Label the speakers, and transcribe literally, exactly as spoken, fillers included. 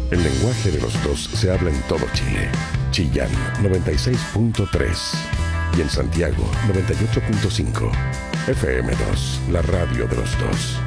Speaker 1: El lenguaje de los dos se habla en todo Chile. Chillán noventa y seis punto tres y en Santiago noventa y ocho punto cinco. F M dos, la radio de los dos.